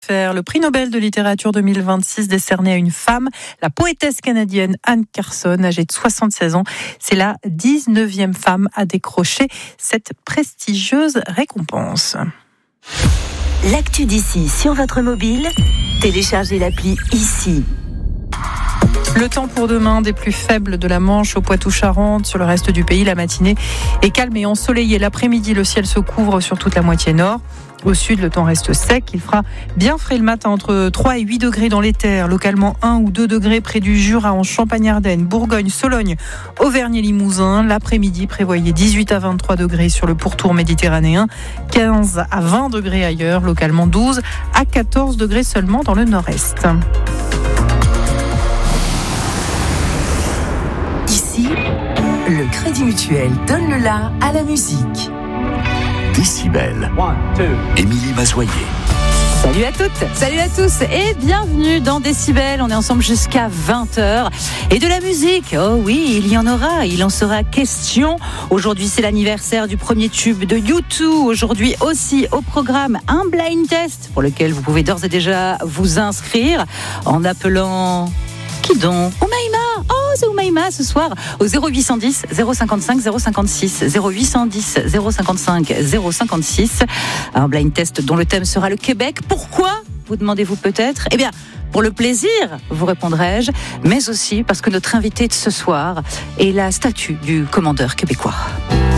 faire. Le prix Nobel de littérature 2026 décerné à une femme, la poétesse canadienne Anne Carson, âgée de 76 ans. C'est la 19e femme à décrocher cette prestigieuse récompense. L'actu d'ici sur votre mobile, téléchargez l'appli ici. Le temps pour demain, des plus faibles de la Manche au Poitou-Charentes. Sur le reste du pays, la matinée est calme et ensoleillée. L'après-midi, le ciel se couvre sur toute la moitié nord. Au sud, le temps reste sec. Il fera bien frais le matin, entre 3 et 8 degrés dans les terres. Localement 1 ou 2 degrés près du Jura, en Champagne-Ardenne, Bourgogne, Sologne, Auvergne et Limousin. L'après-midi, prévoyez 18 à 23 degrés sur le pourtour méditerranéen, 15 à 20 degrés ailleurs. Localement 12 à 14 degrés seulement dans le nord-est. Ici, le Crédit Mutuel donne le la à la musique. Décibel. Émilie Mazoyer. Salut à toutes, salut à tous et bienvenue dans Décibel. On est ensemble jusqu'à 20h. Et de la musique, oh oui, il y en aura, il en sera question. Aujourd'hui, c'est l'anniversaire du premier tube de U2. Aujourd'hui aussi au programme un blind test pour lequel vous pouvez d'ores et déjà vous inscrire en appelant... Qui donc ? Oumaima. Oh, c'est Oumaima ce soir au 0810 055 056 0810 055 056. Un blind test dont le thème sera le Québec. Pourquoi ? Vous demandez-vous peut-être ? Eh bien, pour le plaisir, vous répondrai-je, mais aussi parce que notre invité de ce soir est la statue du commandeur québécois.